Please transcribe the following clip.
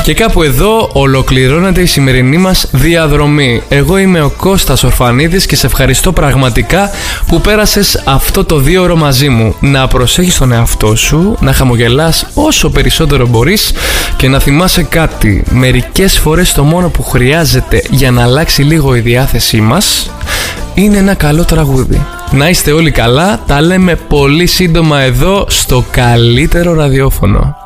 Και κάπου εδώ ολοκληρώνεται η σημερινή μας διαδρομή. Εγώ είμαι ο Κώστας Ορφανίδης και σε ευχαριστώ πραγματικά που πέρασες αυτό το 2ωρο μαζί μου. Να προσέχεις τον εαυτό σου, να χαμογελάς όσο περισσότερο μπορείς και να θυμάσαι κάτι. Μερικές φορές το μόνο που χρειάζεται για να αλλάξει λίγο η διάθεσή μας είναι ένα καλό τραγούδι. Να είστε όλοι καλά, τα λέμε πολύ σύντομα εδώ στο καλύτερο ραδιόφωνο.